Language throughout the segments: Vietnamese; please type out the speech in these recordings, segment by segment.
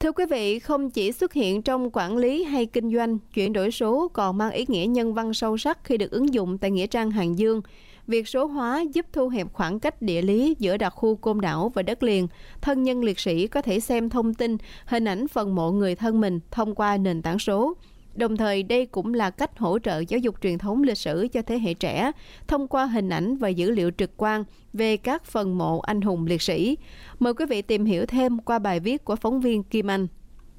Thưa quý vị, không chỉ xuất hiện trong quản lý hay kinh doanh, chuyển đổi số còn mang ý nghĩa nhân văn sâu sắc khi được ứng dụng tại Nghĩa Trang Hàng Dương. Việc số hóa giúp thu hẹp khoảng cách địa lý giữa đặc khu Côn Đảo và đất liền. Thân nhân liệt sĩ có thể xem thông tin, hình ảnh phần mộ người thân mình thông qua nền tảng số. Đồng thời, đây cũng là cách hỗ trợ giáo dục truyền thống lịch sử cho thế hệ trẻ, thông qua hình ảnh và dữ liệu trực quan về các phần mộ anh hùng liệt sĩ. Mời quý vị tìm hiểu thêm qua bài viết của phóng viên Kim Anh.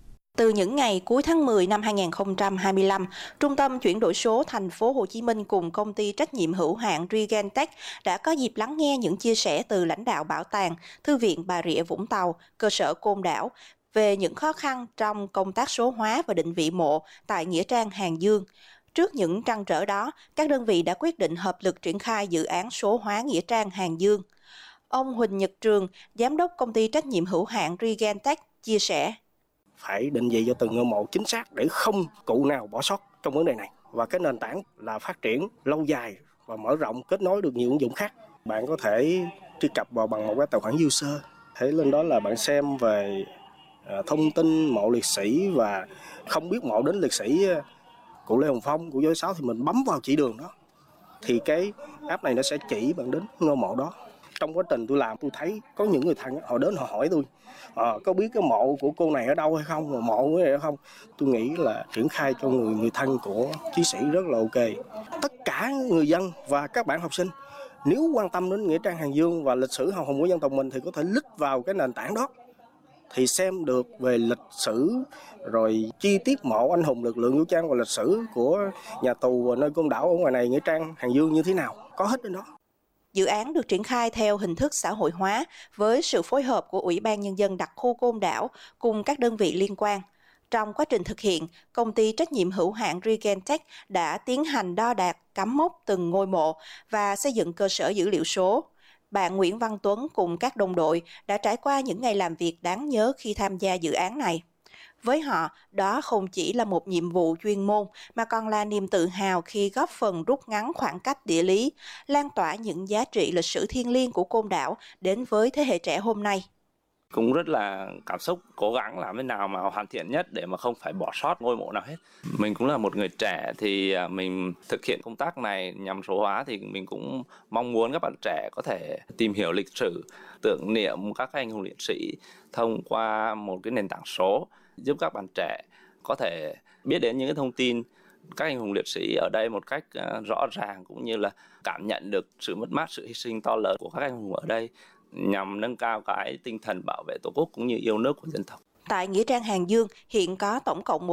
Từ những ngày cuối tháng 10 năm 2025, Trung tâm chuyển đổi số thành phố Hồ Chí Minh cùng công ty trách nhiệm hữu hạn Regentech đã có dịp lắng nghe những chia sẻ từ lãnh đạo Bảo tàng, Thư viện Bà Rịa Vũng Tàu, cơ sở Côn Đảo về những khó khăn trong công tác số hóa và định vị mộ tại Nghĩa trang Hàng Dương. Trước những trăn trở đó, các đơn vị đã quyết định hợp lực triển khai dự án số hóa Nghĩa trang Hàng Dương. Ông Huỳnh Nhật Trường, giám đốc công ty trách nhiệm hữu hạn Regentech chia sẻ: phải định vị cho từng ngôi mộ chính xác để không cụ nào bỏ sót trong vấn đề này. Và cái nền tảng là phát triển lâu dài và mở rộng, kết nối được nhiều ứng dụng khác. Bạn có thể truy cập vào bằng một cái tài khoản user. Thế lên đó là bạn xem về thông tin mộ liệt sĩ, và không biết mộ đến liệt sĩ cụ Lê Hồng Phong, cụ Võ Sáu thì mình bấm vào chỉ đường đó. Thì cái app này nó sẽ chỉ bạn đến ngôi mộ đó. Trong quá trình tôi làm, tôi thấy có những người thân họ đến họ hỏi tôi có biết cái mộ của cô này ở đâu hay không, mà mộ của này ở không. Tôi nghĩ là triển khai cho người thân của chiến sĩ rất là ok. Tất cả người dân và các bạn học sinh nếu quan tâm đến Nghĩa trang Hàng Dương và lịch sử hào hùng của dân tộc mình thì có thể click vào cái nền tảng đó thì xem được về lịch sử, rồi chi tiết mộ anh hùng lực lượng vũ trang và lịch sử của nhà tù nơi Côn Đảo ở ngoài này Nghĩa trang Hàng Dương như thế nào, có hết trên đó. Dự án được triển khai theo hình thức xã hội hóa với sự phối hợp của Ủy ban Nhân dân đặc khu Côn Đảo cùng các đơn vị liên quan. Trong quá trình thực hiện, công ty trách nhiệm hữu hạn Regentech đã tiến hành đo đạc, cắm mốc từng ngôi mộ và xây dựng cơ sở dữ liệu số. Bạn Nguyễn Văn Tuấn cùng các đồng đội đã trải qua những ngày làm việc đáng nhớ khi tham gia dự án này. Với họ, đó không chỉ là một nhiệm vụ chuyên môn mà còn là niềm tự hào khi góp phần rút ngắn khoảng cách địa lý, lan tỏa những giá trị lịch sử thiêng liêng của Côn Đảo đến với thế hệ trẻ hôm nay. Cũng rất là cảm xúc, cố gắng làm thế nào mà hoàn thiện nhất để mà không phải bỏ sót ngôi mộ nào hết. Mình cũng là một người trẻ thì mình thực hiện công tác này nhằm số hóa thì mình cũng mong muốn các bạn trẻ có thể tìm hiểu lịch sử, tưởng niệm các anh hùng liệt sĩ thông qua một cái nền tảng số, giúp các bạn trẻ có thể biết đến những cái thông tin các anh hùng liệt sĩ ở đây một cách rõ ràng, cũng như là cảm nhận được sự mất mát, sự hy sinh to lớn của các anh hùng ở đây, nhằm nâng cao cái tinh thần bảo vệ Tổ quốc cũng như yêu nước của dân tộc. Tại Nghĩa trang Hàng Dương hiện có tổng cộng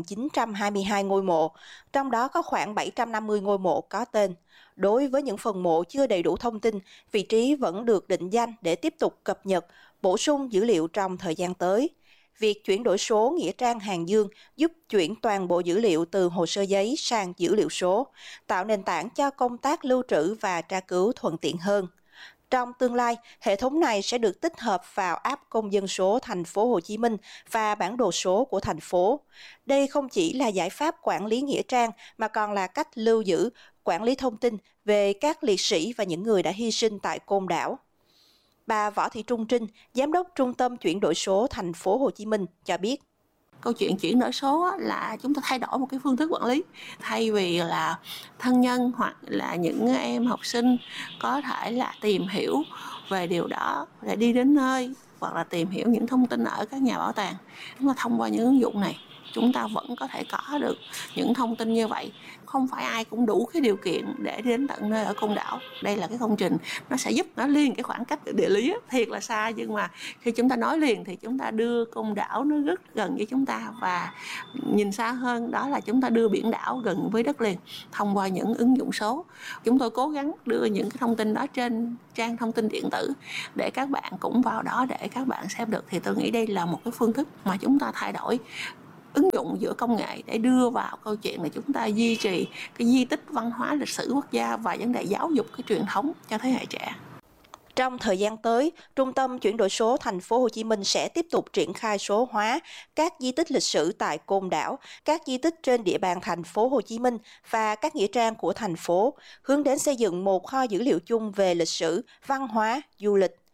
1.922 ngôi mộ, trong đó có khoảng 750 ngôi mộ có tên. Đối với những phần mộ chưa đầy đủ thông tin, vị trí vẫn được định danh để tiếp tục cập nhật, bổ sung dữ liệu trong thời gian tới. Việc chuyển đổi số Nghĩa trang Hàng Dương giúp chuyển toàn bộ dữ liệu từ hồ sơ giấy sang dữ liệu số, tạo nền tảng cho công tác lưu trữ và tra cứu thuận tiện hơn. Trong tương lai, hệ thống này sẽ được tích hợp vào app công dân số thành phố Hồ Chí Minh và bản đồ số của thành phố. Đây không chỉ là giải pháp quản lý nghĩa trang mà còn là cách lưu giữ, quản lý thông tin về các liệt sĩ và những người đã hy sinh tại Côn Đảo. Bà Võ Thị Trung Trinh, giám đốc Trung tâm chuyển đổi số thành phố Hồ Chí Minh cho biết. Câu chuyện chuyển đổi số là chúng ta thay đổi một cái phương thức quản lý. Thay vì là thân nhân hoặc là những em học sinh có thể là tìm hiểu về điều đó để đi đến nơi, hoặc là tìm hiểu những thông tin ở các nhà bảo tàng, chúng ta thông qua những ứng dụng này chúng ta vẫn có thể có được những thông tin như vậy. Không phải ai cũng đủ cái điều kiện để đến tận nơi ở Côn Đảo. Đây là cái công trình nó sẽ giúp nó liền cái khoảng cách địa lý thiệt là xa, nhưng mà khi chúng ta nói liền thì chúng ta đưa Côn Đảo nó rất gần với chúng ta, và nhìn xa hơn đó là chúng ta đưa biển đảo gần với đất liền thông qua những ứng dụng số. Chúng tôi cố gắng đưa những cái thông tin đó trên trang thông tin điện tử để các bạn cũng vào đó để các bạn xem được. Thì tôi nghĩ đây là một cái phương thức mà chúng ta thay đổi, ứng dụng giữa công nghệ để đưa vào câu chuyện là chúng ta duy trì cái di tích văn hóa lịch sử quốc gia và vấn đề giáo dục cái truyền thống cho thế hệ trẻ. Trong thời gian tới, Trung tâm chuyển đổi số thành phố Hồ Chí Minh sẽ tiếp tục triển khai số hóa các di tích lịch sử tại Côn Đảo, các di tích trên địa bàn thành phố Hồ Chí Minh và các nghĩa trang của thành phố, hướng đến xây dựng một kho dữ liệu chung về lịch sử, văn hóa, du lịch.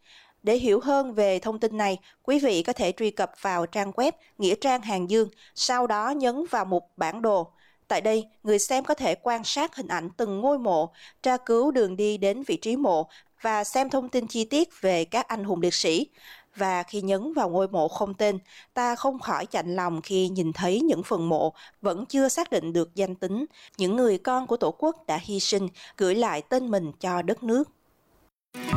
Để hiểu hơn về thông tin này, quý vị có thể truy cập vào trang web Nghĩa trang Hàng Dương, sau đó nhấn vào mục bản đồ. Tại đây, người xem có thể quan sát hình ảnh từng ngôi mộ, tra cứu đường đi đến vị trí mộ và xem thông tin chi tiết về các anh hùng liệt sĩ. Và khi nhấn vào ngôi mộ không tên, ta không khỏi chạnh lòng khi nhìn thấy những phần mộ vẫn chưa xác định được danh tính, những người con của Tổ quốc đã hy sinh, gửi lại tên mình cho đất nước.